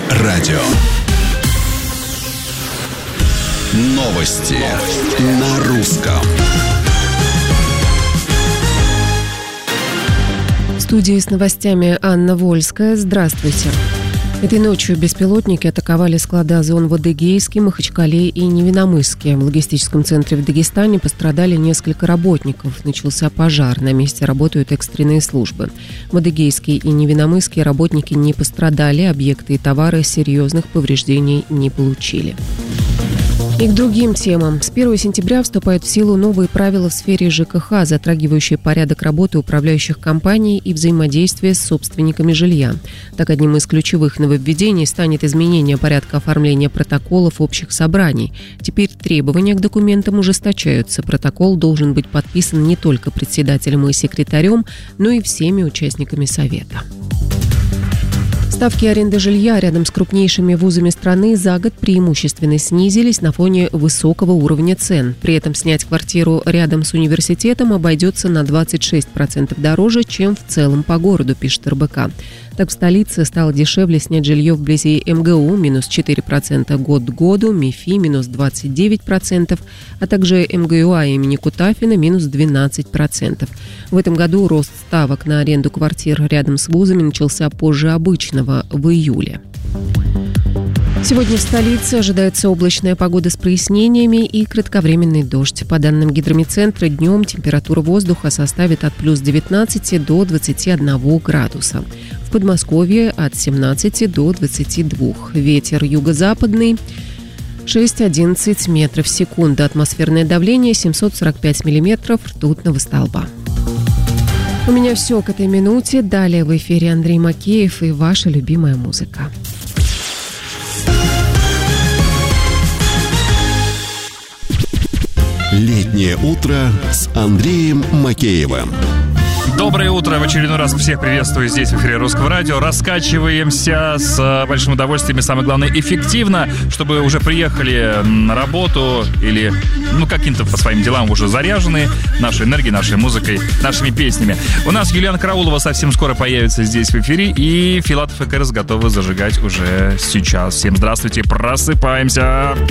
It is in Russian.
радио. Новости на русском. В студии с новостями Анна Вольская. Здравствуйте. Этой ночью беспилотники атаковали склады Озон в Адыгейске, Махачкале и Невиномысске. В логистическом центре в Дагестане пострадали несколько работников. Начался пожар. На месте работают экстренные службы. В Адыгейске и Невиномысске работники не пострадали. Объекты и товары серьезных повреждений не получили. И к другим темам. С 1 сентября вступают в силу новые правила в сфере ЖКХ, затрагивающие порядок работы управляющих компаний и взаимодействие с собственниками жилья. Так, одним из ключевых нововведений станет изменение порядка оформления протоколов общих собраний. Теперь требования к документам ужесточаются. Протокол должен быть подписан не только председателем и секретарем, но и всеми участниками совета. Ставки аренды жилья рядом с крупнейшими вузами страны за год преимущественно снизились на фоне высокого уровня цен. При этом снять квартиру рядом с университетом обойдется на 26% дороже, чем в целом по городу, пишет РБК. Так, в столице стало дешевле снять жилье вблизи МГУ – минус 4% год к году, МИФИ – минус 29%, а также МГУА имени Кутафина – минус 12%. В этом году рост ставок на аренду квартир рядом с вузами начался позже обычного, в июле. Сегодня в столице ожидается облачная погода с прояснениями и кратковременный дождь. По данным гидрометцентра, днем температура воздуха составит от плюс 19 до 21 градуса. В Подмосковье от 17 до 22. Ветер юго-западный 6-11 метров в секунду. Атмосферное давление 745 миллиметров ртутного столба. У меня все к этой минуте. Далее в эфире Андрей Макеев и ваша любимая музыка. Летнее утро с Андреем Макеевым. Доброе утро. В очередной раз всех приветствую здесь, в эфире Русского радио. Раскачиваемся с большим удовольствием и, самое главное, эффективно, чтобы уже приехали на работу или, каким-то по своим делам уже заряжены нашей энергией, нашей музыкой, нашими песнями. У нас Юлиана Караулова совсем скоро появится здесь в эфире, и Филатов и Кэрос готовы зажигать уже сейчас. Всем здравствуйте, просыпаемся!